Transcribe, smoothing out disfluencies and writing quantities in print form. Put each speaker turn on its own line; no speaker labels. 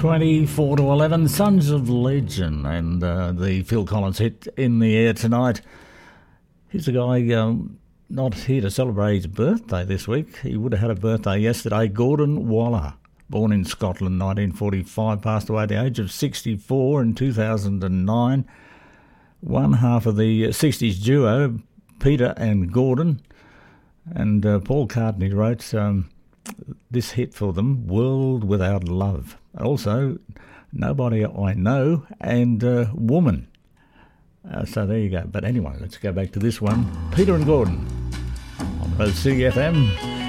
24 to 11, Sons of Legend, and the Phil Collins hit in the air tonight. Here's a guy not here to celebrate his birthday this week. He would have had a birthday yesterday. Gordon Waller, born in Scotland, 1945, passed away at the age of 64 in 2009. One half of the 60s duo, Peter and Gordon, and Paul McCartney wrote this hit for them, World Without Love. Also, Nobody I Know and Woman. So there you go. But anyway, let's go back to this one. Peter and Gordon on both CFM.